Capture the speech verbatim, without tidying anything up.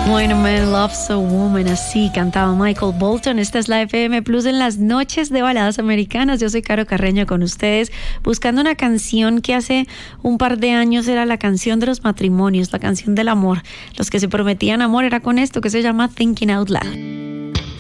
When a Man Loves a Woman, así cantaba Michael Bolton. Esta es la F M Plus en las noches de baladas americanas. Yo soy Caro Carreño con ustedes, buscando una canción que hace un par de años era la canción de los matrimonios, la canción del amor. Los que se prometían amor era con esto que se llama Thinking Out Loud.